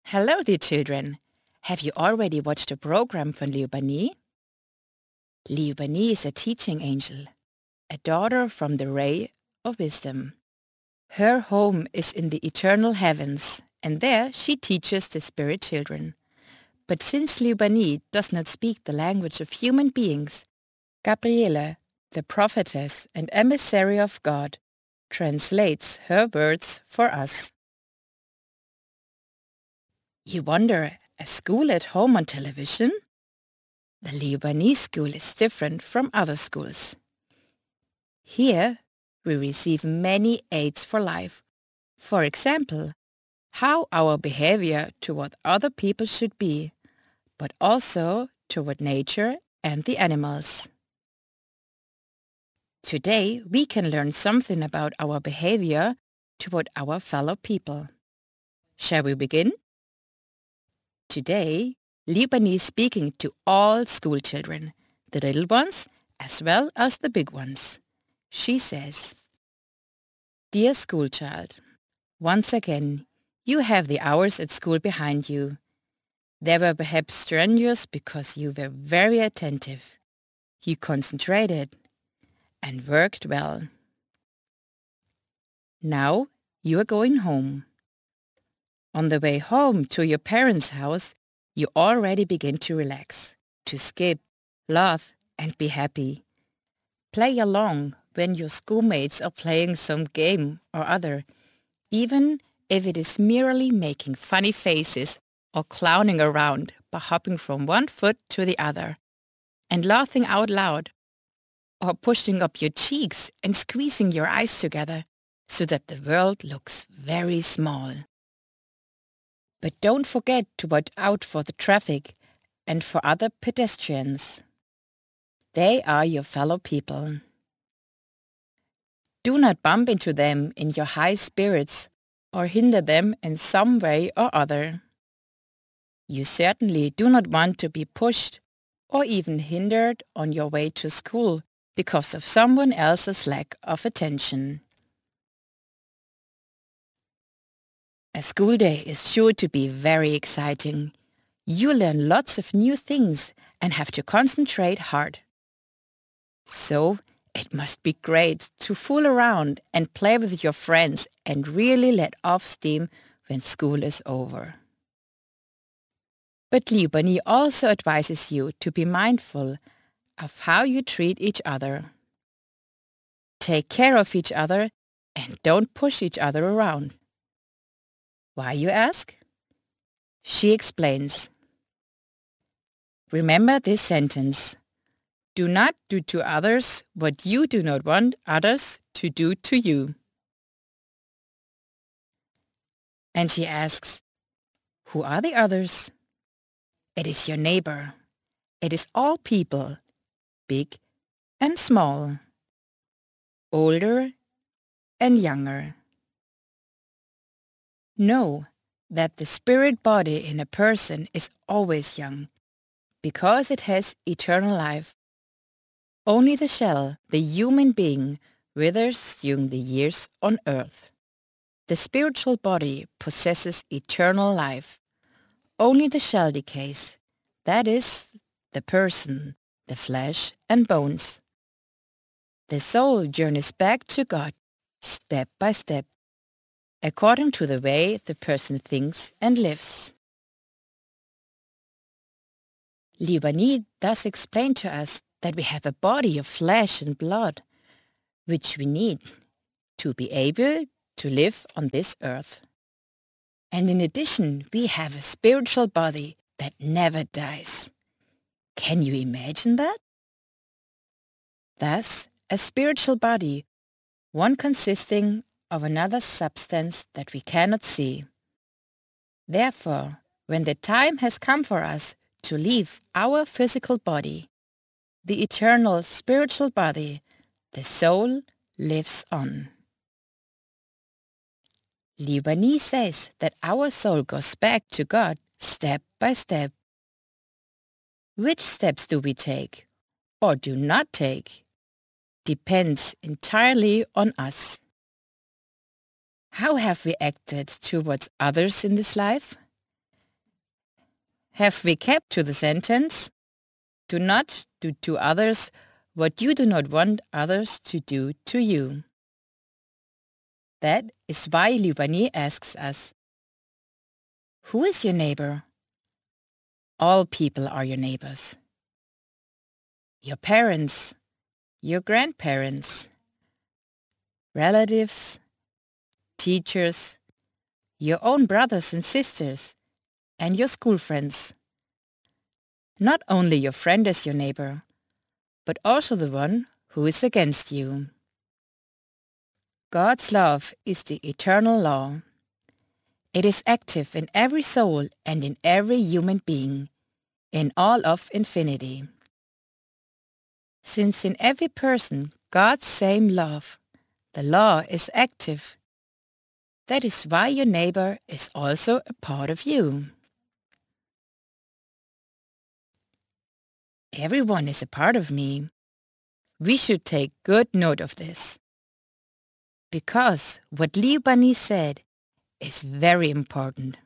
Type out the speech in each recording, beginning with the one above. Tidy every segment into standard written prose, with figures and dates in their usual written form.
Hello, dear children. Have you already watched a program from Liubani? Liubani is a teaching angel, a daughter from the ray of wisdom. Her home is in the eternal heavens, and there she teaches the spirit children. But since Liubani does not speak the language of human beings, Gabriele, the prophetess and emissary of God, translates her words for us. You wonder, a school at home on television? The Liubani school is different from other schools. Here, we receive many aids for life. For example, how our behavior toward other people should be, but also toward nature and the animals. Today, we can learn something about our behavior toward our fellow people. Shall we begin? Today, Liubani is speaking to all school children, the little ones as well as the big ones. She says, Dear schoolchild, once again, you have the hours at school behind you. They were perhaps strenuous because you were very attentive. You concentrated and worked well. Now you are going home. On the way home to your parents' house, you already begin to relax, to skip, laugh, and be happy. Play along when your schoolmates are playing some game or other, even if it is merely making funny faces or clowning around by hopping from one foot to the other, and laughing out loud, or pushing up your cheeks and squeezing your eyes together so that the world looks very small. But don't forget to watch out for the traffic and for other pedestrians. They are your fellow people. Do not bump into them in your high spirits or hinder them in some way or other. You certainly do not want to be pushed or even hindered on your way to school because of someone else's lack of attention. A school day is sure to be very exciting. You learn lots of new things and have to concentrate hard. So, it must be great to fool around and play with your friends and really let off steam when school is over. But Liubani also advises you to be mindful of how you treat each other. Take care of each other and don't push each other around. Why, you ask? She explains. Remember this sentence. Do not do to others what you do not want others to do to you. And she asks, who are the others? It is your neighbor. It is all people, big and small, older and younger. Know that the spirit body in a person is always young, because it has eternal life. Only the shell, the human being, withers during the years on earth. The spiritual body possesses eternal life. Only the shell decays, that is, the person, the flesh and bones. The soul journeys back to God, step by step, according to the way the person thinks and lives. Liubani thus explained to us that we have a body of flesh and blood, which we need to be able to live on this earth. And in addition, we have a spiritual body that never dies. Can you imagine that? Thus, a spiritual body, one consisting of another substance that we cannot see. Therefore, when the time has come for us to leave our physical body, the eternal spiritual body, the soul, lives on. Liubani says that our soul goes back to God step by step. Which steps do we take or do not take depends entirely on us. How have we acted towards others in this life? Have we kept to the sentence? Do not do to others what you do not want others to do to you. That is why Liu Bani asks us, who is your neighbor? All people are your neighbors. Your parents, your grandparents, relatives, teachers, your own brothers and sisters, and your school friends. Not only your friend is your neighbor, but also the one who is against you. God's love is the eternal law. It is active in every soul and in every human being, in all of infinity. Since in every person God's same love, the law is active, that is why your neighbor is also a part of you. Everyone is a part of me. We should take good note of this. Because what Liu Bani said is very important.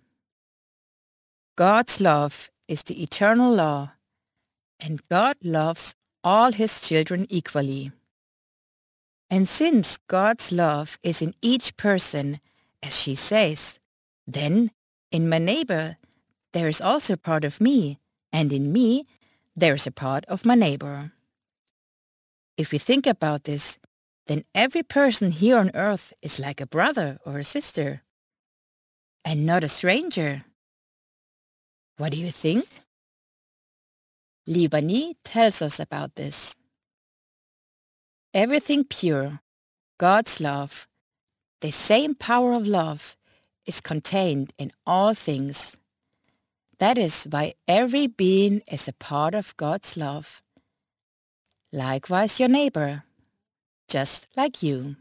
God's love is the eternal law, and God loves all his children equally. And since God's love is in each person, as she says, then in my neighbor there is also a part of me, and in me there is a part of my neighbor. If we think about this, then every person here on earth is like a brother or a sister, and not a stranger. What do you think? Liu Bani tells us about this. Everything pure, God's love, the same power of love, is contained in all things. That is why every being is a part of God's love. Likewise your neighbor, just like you.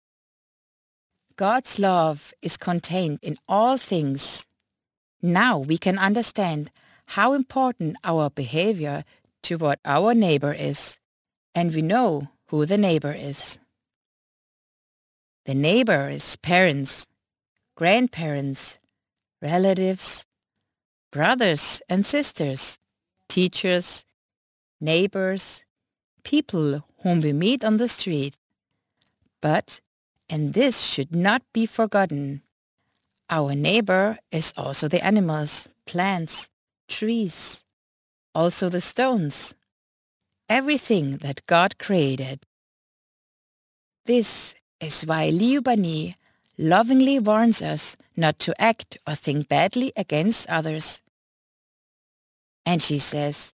God's love is contained in all things. Now we can understand how important our behavior toward our neighbor is, and we know who the neighbor is. The neighbor is parents, grandparents, relatives, brothers and sisters, teachers, neighbors, people whom we meet on the street. But, and this should not be forgotten, our neighbor is also the animals, plants, trees, also the stones, everything that God created. This is why Liu Bani lovingly warns us not to act or think badly against others. And she says,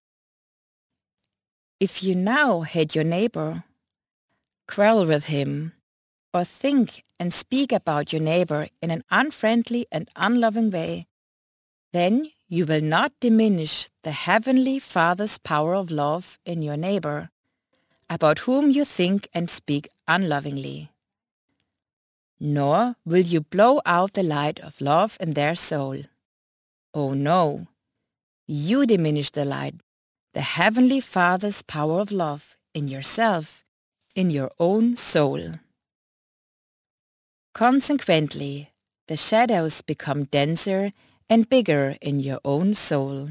if you now hate your neighbor, quarrel with him, or think and speak about your neighbor in an unfriendly and unloving way, then you will not diminish the Heavenly Father's power of love in your neighbor, about whom you think and speak unlovingly. Nor will you blow out the light of love in their soul. Oh no, you diminish the light, the Heavenly Father's power of love in yourself, in your own soul. Consequently, the shadows become denser and bigger in your own soul.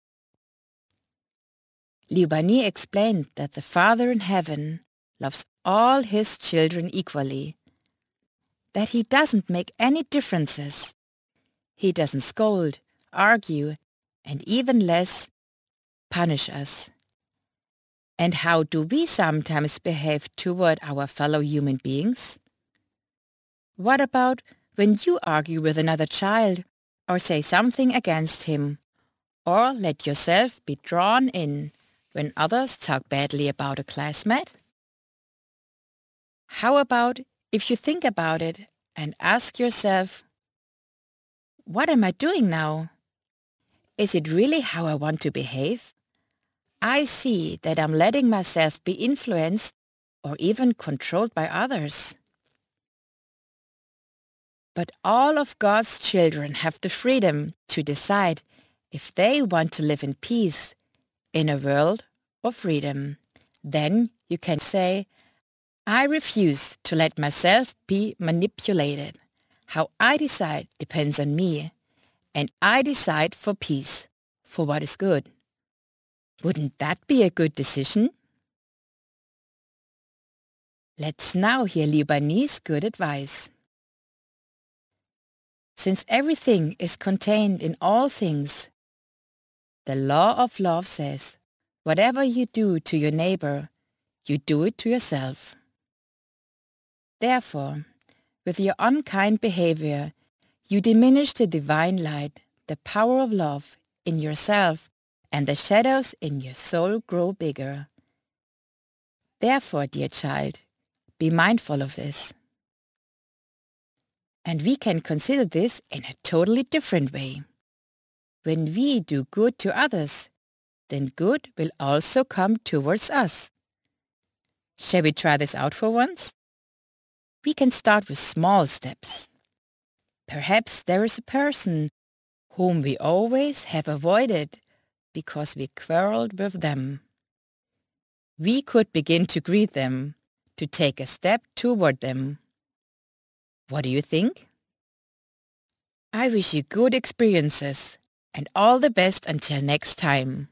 Liu Bani explained that the Father in heaven loves all his children equally, that he doesn't make any differences. He doesn't scold, argue, and even less, punish us. And how do we sometimes behave toward our fellow human beings? What about when you argue with another child, or say something against him, or let yourself be drawn in when others talk badly about a classmate? How about if you think about it and ask yourself, what am I doing now? Is it really how I want to behave? I see that I'm letting myself be influenced or even controlled by others. But all of God's children have the freedom to decide if they want to live in peace in a world of freedom. Then you can say, I refuse to let myself be manipulated. How I decide depends on me, and I decide for peace, for what is good. Wouldn't that be a good decision? Let's now hear Libanese good advice. Since everything is contained in all things, the law of love says, whatever you do to your neighbor, you do it to yourself. Therefore, with your unkind behavior, you diminish the divine light, the power of love in yourself, and the shadows in your soul grow bigger. Therefore, dear child, be mindful of this. And we can consider this in a totally different way. When we do good to others, then good will also come towards us. Shall we try this out for once? We can start with small steps. Perhaps there is a person whom we always have avoided because we quarreled with them. We could begin to greet them, to take a step toward them. What do you think? I wish you good experiences and all the best until next time.